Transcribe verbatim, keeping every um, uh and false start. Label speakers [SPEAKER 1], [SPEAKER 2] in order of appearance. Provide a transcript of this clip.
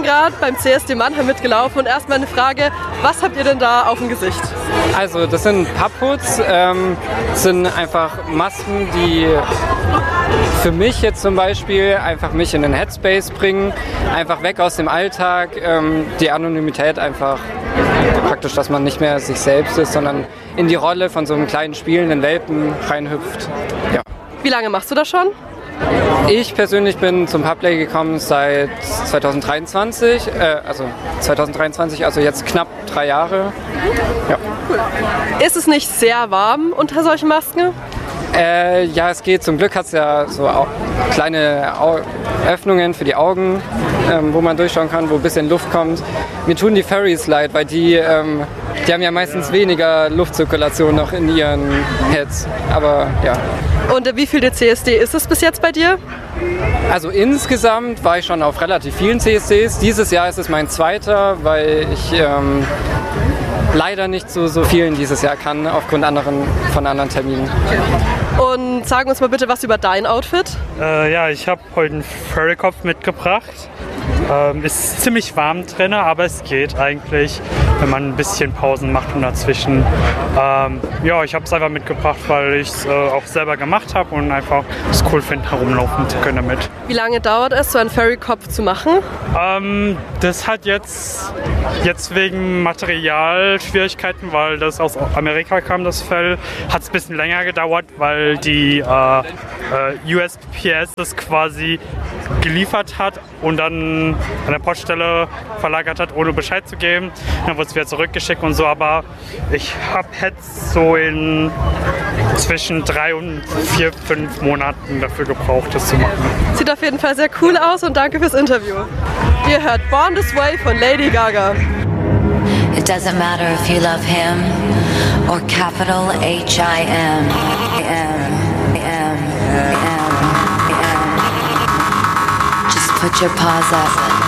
[SPEAKER 1] gerade beim C S D Mannheim mitgelaufen und erstmal eine Frage, was habt ihr denn da auf dem Gesicht?
[SPEAKER 2] Also das sind Papphoods, ähm, sind einfach Masken, die für mich jetzt zum Beispiel einfach mich in den Headspace bringen, einfach weg aus dem Alltag, ähm, die Anonymität einfach praktisch, dass man nicht mehr sich selbst ist, sondern in die Rolle von so einem kleinen spielenden Welpen reinhüpft. Ja.
[SPEAKER 1] Wie lange machst du das schon?
[SPEAKER 2] Ich persönlich bin zum Public gekommen seit zwanzig dreiundzwanzig, äh, also zwanzig dreiundzwanzig, also jetzt knapp drei Jahre. Ja.
[SPEAKER 1] Ist es nicht sehr warm unter solchen Masken?
[SPEAKER 2] Äh, ja, es geht. Zum Glück hat es ja so au- kleine Au- Öffnungen für die Augen, ähm, wo man durchschauen kann, wo ein bisschen Luft kommt. Mir tun die Furries leid, weil die, ähm, die haben ja meistens weniger Luftzirkulation noch in ihren Heads. Aber ja.
[SPEAKER 1] Und wie viel der C S D ist es bis jetzt bei dir?
[SPEAKER 2] Also insgesamt war ich schon auf relativ vielen C S Ds. Dieses Jahr ist es mein zweiter, weil ich ähm, leider nicht so, so vielen dieses Jahr kann, aufgrund anderen, von anderen Terminen.
[SPEAKER 1] Und sag uns mal bitte was über dein Outfit.
[SPEAKER 3] Äh, ja, ich habe heute einen Furry-Kopf mitgebracht. Ähm, ist ziemlich warm drin, aber es geht eigentlich, wenn man ein bisschen Pausen macht und dazwischen. Ähm, ja, ich habe es einfach mitgebracht, weil ich es äh, auch selber gemacht habe und einfach es cool finde, herumlaufen zu können damit.
[SPEAKER 1] Wie lange dauert es, so einen Furry-Kopf zu machen?
[SPEAKER 3] Ähm, das hat jetzt, jetzt wegen Materialschwierigkeiten, weil das aus Amerika kam, das Fell, hat es ein bisschen länger gedauert, weil die äh, äh, U S P S das quasi geliefert hat und dann an der Poststelle verlagert hat, ohne Bescheid zu geben. Dann wurde es wieder zurückgeschickt und so, aber ich habe jetzt so in zwischen drei und vier, fünf Monaten dafür gebraucht, das zu machen.
[SPEAKER 1] Sieht auf jeden Fall sehr cool aus und danke fürs Interview. Ihr hört Born This Way von Lady Gaga.
[SPEAKER 4] It doesn't matter if you love him or capital H I M. M, M, M, M. Just put your paws up.